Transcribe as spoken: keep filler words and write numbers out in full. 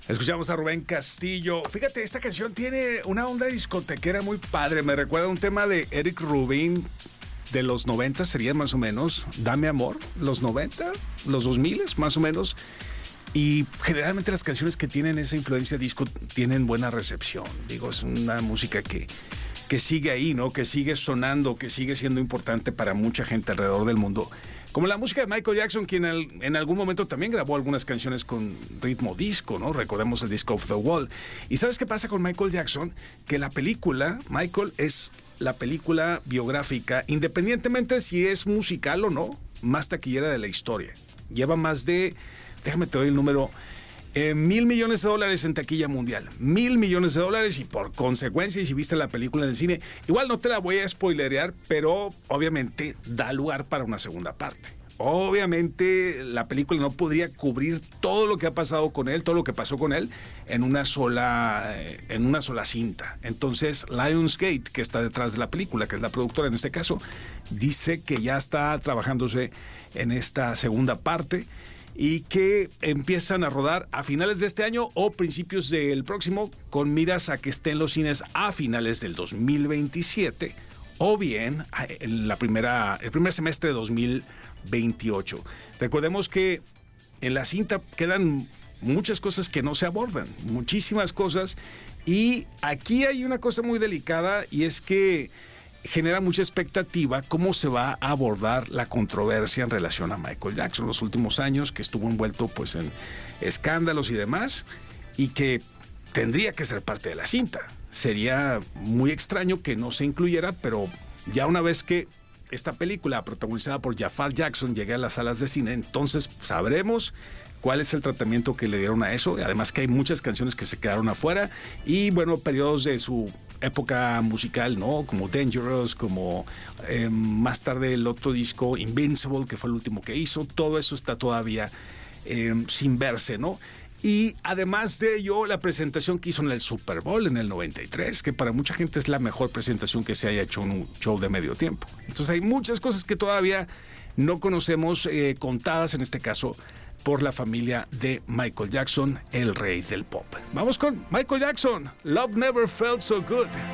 Escuchamos a Rubén Castillo. Fíjate, esta canción tiene una onda discotequera muy padre. Me recuerda a un tema de Eric Rubin de los noventa, sería más o menos. Dame amor, los noventa, los dos mil, más o menos. Y generalmente las canciones que tienen esa influencia disco tienen buena recepción. Digo, es una música que, que sigue ahí, ¿no? Que sigue sonando, que sigue siendo importante para mucha gente alrededor del mundo. Como la música de Michael Jackson, quien al, en algún momento también grabó algunas canciones con ritmo disco, ¿no? Recordemos el disco Off the Wall. ¿Y sabes qué pasa con Michael Jackson? Que la película, Michael, es la película biográfica, independientemente si es musical o no, más taquillera de la historia. Lleva más de, déjame te doy el número, eh, mil millones de dólares en taquilla mundial. Mil millones de dólares y por consecuencia, y si viste la película en el cine, igual no te la voy a spoilerear, pero obviamente da lugar para una segunda parte. Obviamente la película no podría cubrir todo lo que ha pasado con él, todo lo que pasó con él en una sola, en una sola cinta. Entonces Lionsgate, que está detrás de la película, que es la productora en este caso, dice que ya está trabajándose en esta segunda parte y que empiezan a rodar a finales de este año o principios del próximo, con miras a que esté en los cines a finales del dos mil veintisiete o bien en la primera, el primer semestre de dos mil veintiocho. Recordemos que en la cinta quedan muchas cosas que no se abordan, muchísimas cosas, y aquí hay una cosa muy delicada, y es que genera mucha expectativa cómo se va a abordar la controversia en relación a Michael Jackson los últimos años, que estuvo envuelto pues en escándalos y demás, y que tendría que ser parte de la cinta. Sería muy extraño que no se incluyera, pero ya una vez que esta película protagonizada por Jafar Jackson llegue a las salas de cine, entonces sabremos cuál es el tratamiento que le dieron a eso. Además que hay muchas canciones que se quedaron afuera y bueno, periodos de su época musical, ¿no? Como Dangerous, como eh, más tarde el otro disco Invincible, que fue el último que hizo. Todo eso está todavía eh, sin verse, ¿no? Y además de ello, la presentación que hizo en el Super Bowl en el noventa y tres, que para mucha gente es la mejor presentación que se haya hecho en un show de medio tiempo. Entonces hay muchas cosas que todavía no conocemos, eh, contadas en este caso por la familia de Michael Jackson, el rey del pop. Vamos con Michael Jackson, Love Never Felt So Good.